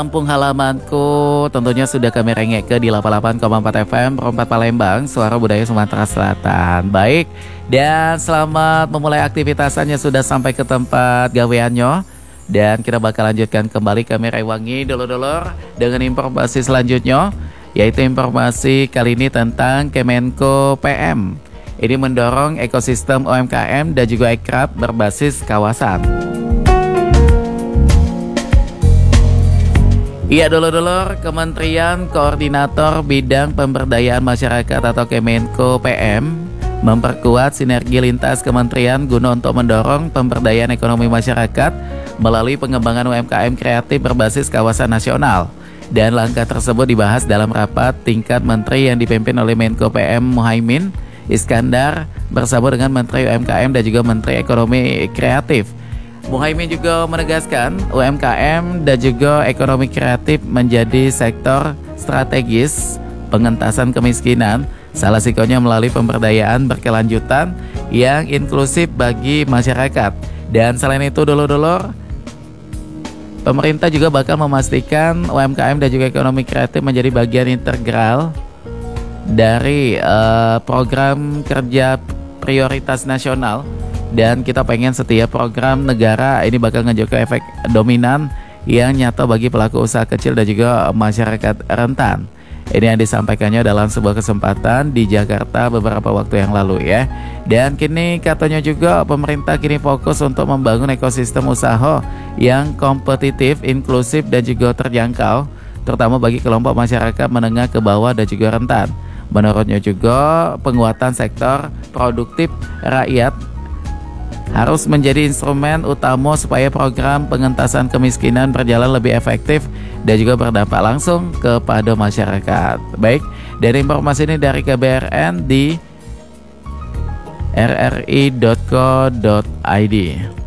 Kampung halamanku tentunya sudah kami rengek di 88,4 FM Perempat Palembang, suara budaya Sumatera Selatan. Baik, dan selamat memulai aktivitasnya sudah sampai ke tempat gaweannya. Dan kita bakal lanjutkan kembali kami rewangi dulur-dulur dengan informasi selanjutnya, yaitu informasi kali ini tentang Kemenko PM. Ini mendorong ekosistem UMKM dan juga ekrab berbasis kawasan. Iya dulur-dulur, Kementerian Koordinator Bidang Pemberdayaan Masyarakat atau Kemenko PM memperkuat sinergi lintas kementerian guna untuk mendorong pemberdayaan ekonomi masyarakat melalui pengembangan UMKM kreatif berbasis kawasan nasional. Dan langkah tersebut dibahas dalam rapat tingkat menteri yang dipimpin oleh Menko PM Muhaimin Iskandar bersama dengan Menteri UMKM dan juga Menteri Ekonomi Kreatif. Muhaimin juga menegaskan UMKM dan juga ekonomi kreatif menjadi sektor strategis pengentasan kemiskinan, salah satunya melalui pemberdayaan berkelanjutan yang inklusif bagi masyarakat. Dan selain itu dulur-dulur, pemerintah juga bakal memastikan UMKM dan juga ekonomi kreatif menjadi bagian integral dari program kerja prioritas nasional. Dan kita pengen setiap program negara ini bakal ngejoko efek dominan yang nyata bagi pelaku usaha kecil dan juga masyarakat rentan. Ini yang disampaikannya dalam sebuah kesempatan di Jakarta beberapa waktu yang lalu ya. Dan kini katanya juga pemerintah kini fokus untuk membangun ekosistem usaha yang kompetitif, inklusif dan juga terjangkau, terutama bagi kelompok masyarakat menengah ke bawah dan juga rentan. Menurutnya juga penguatan sektor produktif rakyat harus menjadi instrumen utama supaya program pengentasan kemiskinan berjalan lebih efektif dan juga berdampak langsung kepada masyarakat. Baik, dari informasi ini dari KBRN di rri.co.id.